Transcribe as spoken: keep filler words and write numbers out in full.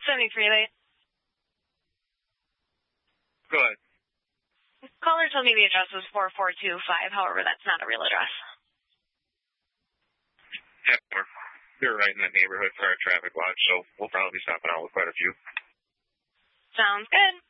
seventy-three late. Go ahead. Caller told me the address was four four two five. However, that's not a real address. Yeah, we're, we're right in the neighborhood for our traffic watch, so we'll probably be stopping out with quite a few. Sounds good.